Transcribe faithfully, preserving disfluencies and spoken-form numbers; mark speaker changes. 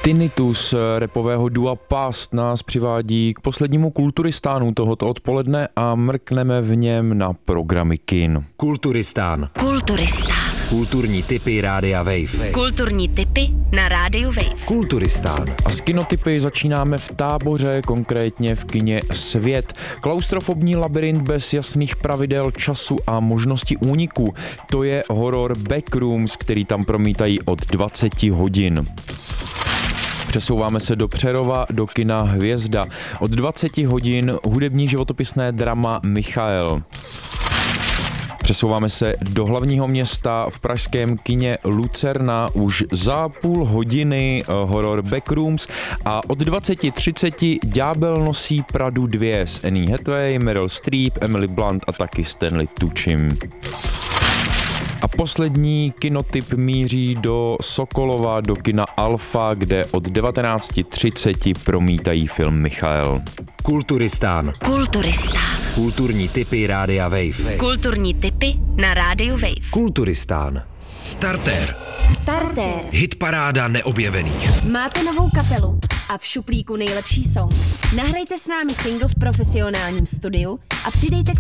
Speaker 1: Tinnitus rapového dua Past nás přivádí k poslednímu Kulturistánu tohoto odpoledne a mrkneme v něm na programy kin.
Speaker 2: Kulturistán.
Speaker 3: Kulturistán.
Speaker 2: Kulturní tipy Rádia Wave.
Speaker 3: Kulturní tipy na Rádiu Wave.
Speaker 2: Kulturistán.
Speaker 1: A s kinotypy začínáme v Táboře, konkrétně v kině Svět. Klaustrofobní labyrint bez jasných pravidel času a možnosti úniku. To je horor Backrooms, který tam promítají od dvacet hodin. Přesouváme se do Přerova, do kina Hvězda. Od dvacet hodin hudební životopisné drama Michael. Přesouváme se do hlavního města v pražském kině Lucerna už za půl hodiny horor Backrooms a od dvacet třicet Ďábel nosí Pradu dva s Anne Hathaway, Meryl Streep, Emily Blunt a taky Stanley Tucci. A poslední kinotip míří do Sokolova, do kina Alfa, kde od devatenáct třicet promítají film Michael.
Speaker 2: Kulturistán.
Speaker 3: Kulturistán.
Speaker 2: Kulturní tipy Rádia Wave.
Speaker 3: Kulturní tipy na Rádiu Wave.
Speaker 2: Kulturistán. Starter.
Speaker 4: Starter.
Speaker 2: Hitparáda neobjevených.
Speaker 4: Máte novou kapelu a v šuplíku nejlepší song. Nahrajte s námi single v profesionálním studiu a přidejte k